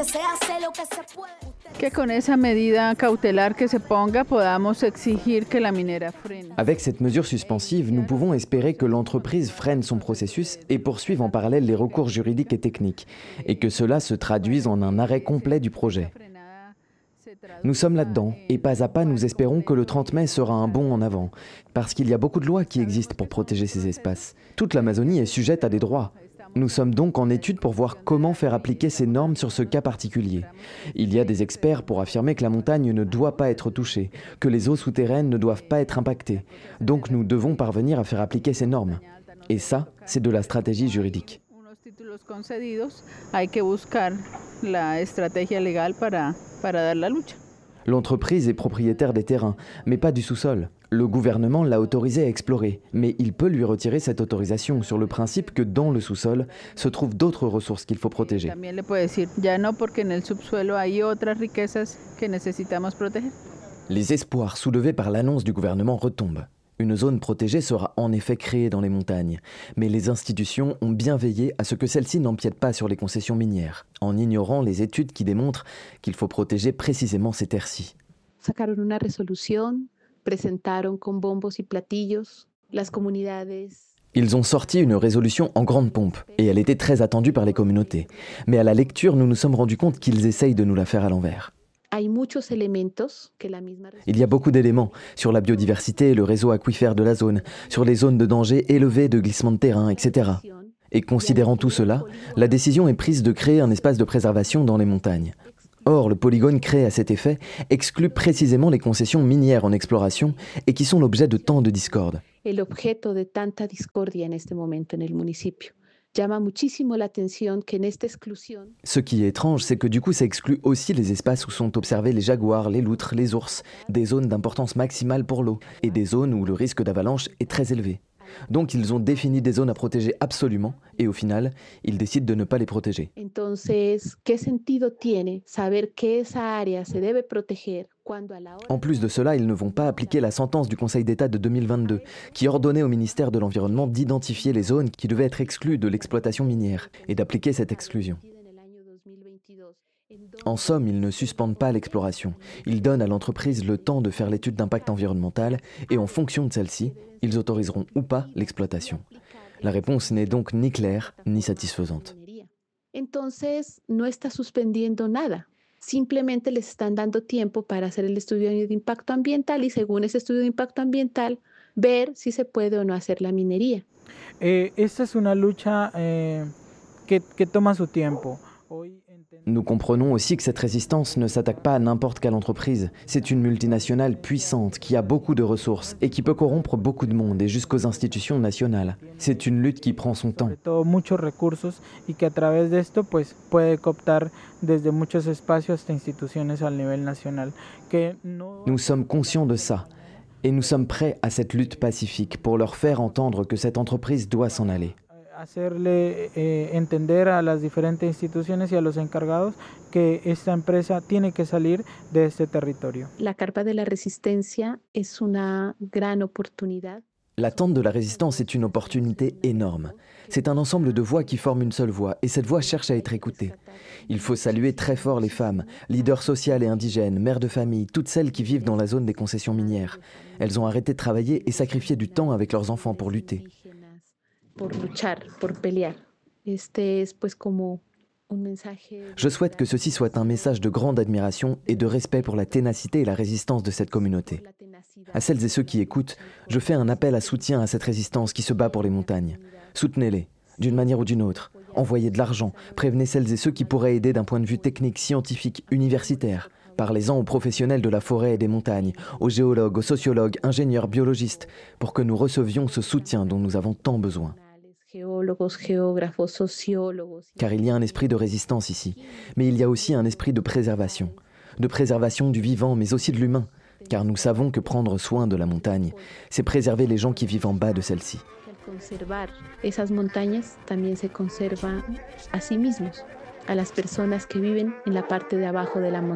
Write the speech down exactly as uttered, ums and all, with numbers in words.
Que con esa medida cautelar que se ponga, podamos exigir que la minera frene. Avec cette mesure suspensive, nous pouvons espérer que l'entreprise freine son processus et poursuive en parallèle les recours juridiques et techniques, et que cela se traduise en un arrêt complet du projet. Nous sommes là-dedans, et pas à pas, nous espérons que le trente mai sera un bond en avant, parce qu'il y a beaucoup de lois qui existent pour protéger ces espaces. Toute l'Amazonie est sujette à des droits. Nous sommes donc en étude pour voir comment faire appliquer ces normes sur ce cas particulier. Il y a des experts pour affirmer que la montagne ne doit pas être touchée, que les eaux souterraines ne doivent pas être impactées. Donc nous devons parvenir à faire appliquer ces normes. Et ça, c'est de la stratégie juridique. L'entreprise est propriétaire des terrains, mais pas du sous-sol. Le gouvernement l'a autorisé à explorer, mais il peut lui retirer cette autorisation sur le principe que dans le sous-sol se trouvent d'autres ressources qu'il faut protéger. Les espoirs soulevés par l'annonce du gouvernement retombent. Une zone protégée sera en effet créée dans les montagnes, mais les institutions ont bien veillé à ce que celle-ci n'empiète pas sur les concessions minières, en ignorant les études qui démontrent qu'il faut protéger précisément ces terres-ci. Sacaron una resolución, presentaron con bombos y platillos, las comunidades. Ils ont sorti une résolution en grande pompe, et elle était très attendue par les communautés. Mais à la lecture, nous nous sommes rendus compte qu'ils essayent de nous la faire à l'envers. Il y a beaucoup d'éléments sur la biodiversité, le réseau aquifère de la zone, sur les zones de danger élevés de glissement de terrain, et cetera. Et considérant tout cela, la décision est prise de créer un espace de préservation dans les montagnes. Or, le polygone créé à cet effet exclut précisément les concessions minières en exploration et qui sont l'objet de tant de discorde. Ce qui est étrange, c'est que du coup ça exclut aussi les espaces où sont observés les jaguars, les loutres, les ours, des zones d'importance maximale pour l'eau et des zones où le risque d'avalanche est très élevé. Donc ils ont défini des zones à protéger absolument et au final, ils décident de ne pas les protéger. En plus de cela, ils ne vont pas appliquer la sentence du Conseil d'État de deux mille vingt-deux qui ordonnait au ministère de l'Environnement d'identifier les zones qui devaient être exclues de l'exploitation minière et d'appliquer cette exclusion. En somme, ils ne suspendent pas l'exploration. Ils donnent à l'entreprise le temps de faire l'étude d'impact environnemental et en fonction de celle-ci, ils autoriseront ou pas l'exploitation. La réponse n'est donc ni claire ni satisfaisante. Entonces, no está suspendiendo nada. Simplemente les están dando tiempo para hacer el estudio de impacto ambiental y según ese estudio de impacto ambiental, ver si se puede o no hacer la minería. Eh, esta es una lucha eh, que, que toma su tiempo. Hoy... Nous comprenons aussi que cette résistance ne s'attaque pas à n'importe quelle entreprise. C'est une multinationale puissante qui a beaucoup de ressources et qui peut corrompre beaucoup de monde et jusqu'aux institutions nationales. C'est une lutte qui prend son temps. Muchos recursos y que a través de esto pues puede cooptar desde muchos espacios hasta instituciones al nivel nacional. Que no... Nous sommes conscients de ça et nous sommes prêts à cette lutte pacifique pour leur faire entendre que cette entreprise doit s'en aller. Hacerle eh, entender a las diferentes instituciones y a los encargados que esta empresa tiene que salir de este territorio. La carpa de la resistencia es una gran oportunidad. La tente de la résistance est une opportunité énorme. C'est un ensemble de voix qui forment une seule voix, et cette voix cherche à être écoutée. Il faut saluer très fort les femmes, leaders sociales et indigènes, mères de famille, toutes celles qui vivent dans la zone des concessions minières. Elles ont arrêté de travailler et sacrifié du temps avec leurs enfants pour lutter. Je souhaite que ceci soit un message de grande admiration et de respect pour la ténacité et la résistance de cette communauté. À celles et ceux qui écoutent, je fais un appel à soutien à cette résistance qui se bat pour les montagnes. Soutenez-les, d'une manière ou d'une autre. Envoyez de l'argent, prévenez celles et ceux qui pourraient aider d'un point de vue technique, scientifique, universitaire. Parlez-en aux professionnels de la forêt et des montagnes, aux géologues, aux sociologues, ingénieurs, biologistes, pour que nous recevions ce soutien dont nous avons tant besoin. Car il y a un esprit de résistance ici, mais il y a aussi un esprit de préservation. De préservation du vivant, mais aussi de l'humain. Car nous savons que prendre soin de la montagne, c'est préserver les gens qui vivent en bas de celle-ci. Conservar esas montañas también se conserva a sí mismos, a las personas que viven en la parte de abajo de la montaña.